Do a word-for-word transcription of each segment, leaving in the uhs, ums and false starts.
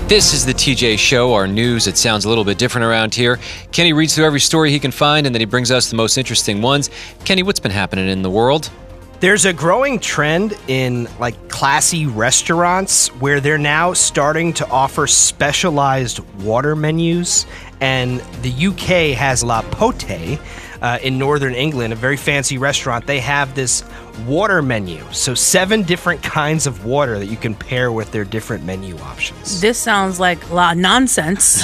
This is the T J Show, our news. It sounds a little bit different around here. Kenny reads through every story he can find, and then he brings us the most interesting ones. Kenny, what's been happening in the world? There's a growing trend in like classy restaurants where they're now starting to offer specialized water menus. And the U K has La Pote uh, in northern England, a very fancy restaurant. They have this water menu. So seven different kinds of water that you can pair with their different menu options. This sounds like a lot of nonsense.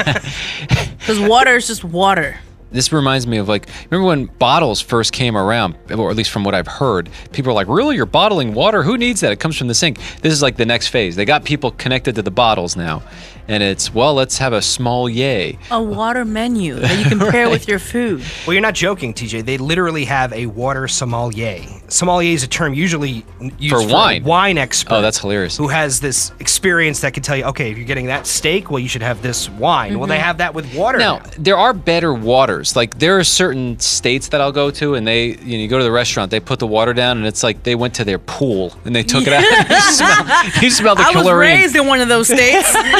Because water is just water. This reminds me of, like, remember when bottles first came around, or at least from what I've heard, people are like, really, you're bottling water? Who needs that? It comes from the sink. This is like the next phase. They got people connected to the bottles now. And it's, well, let's have a small yay. A water menu that you can pair Right. with your food. Well, you're not joking, T J. They literally have a water sommelier. Sommelier is a term usually used For for, wine. a wine expert. Oh, that's hilarious. Who has this experience that can tell you, okay, if you're getting that steak, well, you should have this wine. Well, they have that with water. Now, there are better waters. Like, there are certain states that I'll go to, and they, you know, you go to the restaurant, they put the water down, and it's like they went to their pool, and they took it out. you, smell, you smell the I was chlorine. raised in one of those states. Like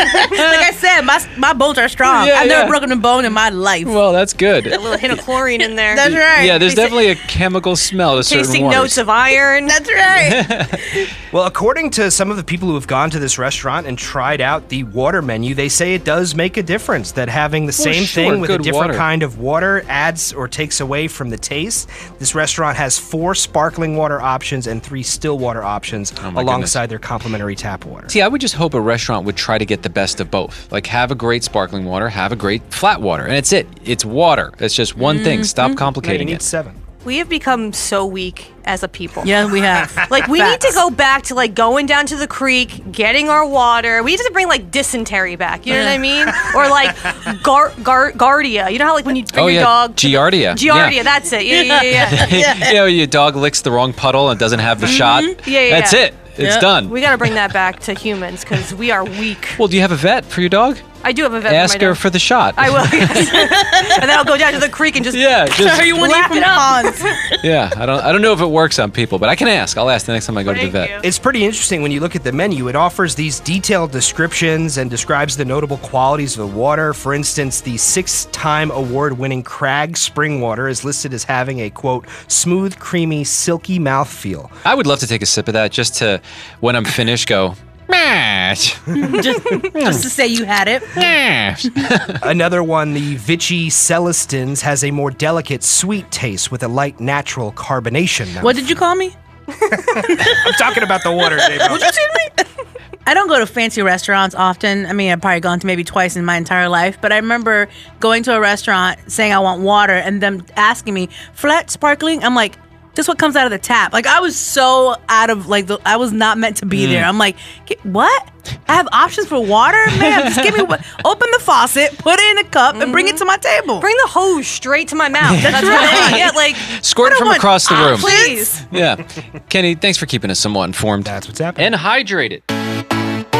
I said, my my bones are strong. Yeah, I've never yeah. broken a bone in my life. Well, that's good. A little hint of chlorine in there. That's right. Yeah, there's Tasting- definitely a chemical smell to certain Tasting waters. notes of iron. That's right. Well, according to some of the people who have gone to this restaurant and tried out the water menu, they say it does make a difference, that having the Well, same sure, thing with a good different water. kind of water adds or takes away from the taste. This restaurant has four sparkling water options and three still water options Oh my alongside their complimentary tap water. See, I would just hope a restaurant would try to get the best of both. Like, have a great sparkling water, have a great flat water, and it's it. It's water. It's just one thing. Stop Now you complicating need it. seven. We have become so weak as a people. Yeah, we have. Like, we need to Facts. go back to, like, going down to the creek, getting our water. We need to bring, like, dysentery back. You know what I mean? Or, like, gar- gar- Gardia. You know how, like, when you bring Oh, your yeah. dog... to the- Giardia. Giardia, Yeah. that's it. Yeah, yeah, yeah. yeah. you know, your dog licks the wrong puddle and doesn't have the shot. Yeah, yeah, That's yeah. it. It's Yeah. done. We got to bring that back to humans because we are weak. Well, do you have a vet for your dog? I do have a vet Ask for my her dog. for the shot. I will, yes. And then I'll go down to the creek and just... Yeah, just, Are you want to eat Lap from it up. ponds? yeah. I don't. I don't know if it works on people, but I can ask. I'll ask the next time I go to the Thank vet. you. It's pretty interesting when you look at the menu. It offers these detailed descriptions and describes the notable qualities of the water. For instance, the six-time award-winning Crag Spring Water is listed as having a, quote, smooth, creamy, silky mouthfeel. I would love to take a sip of that just to, when I'm finished, go. Mash. just, just to say you had it. Mash. Another one, the Vichy Celestins, has a more delicate, sweet taste with a light, natural carbonation. What did you call me? I'm talking about the water, J-Bo. I don't go to fancy restaurants often. I mean, I've probably gone to maybe twice in my entire life. But I remember going to a restaurant saying I want water and them asking me, flat, sparkling? I'm like, just what comes out of the tap. Like, I was so out of, like, the, I was not meant to be there. I'm like, "Get- what? I have options for water? Man, just give me, what? Open the faucet, put it in a cup, and bring it to my table. Bring the hose straight to my mouth. That's what right. I want. Yeah, like, Squirt I from want across the room. options. please. Yeah. Kenny, thanks for keeping us somewhat informed That's what's happening. and hydrated.